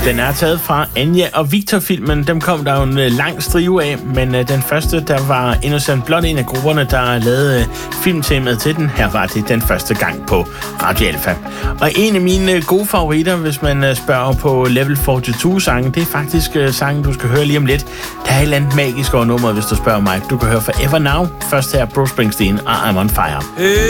Den er taget fra Anja og Victor-filmen. Dem kom der jo en lang strive af, men den første, der var Innocent blot en af grupperne, der lavede filmtemaet til den. Her var det den første gang på Radio Alpha. Og en af mine gode favoritter, hvis man spørger på Level 42-sangen, det er faktisk sangen, du skal høre lige om lidt. Der er et eller andet magisk over nummeret, hvis du spørger mig. Du kan høre Forever Now. Først her Bruce Springsteen og I'm on Fire.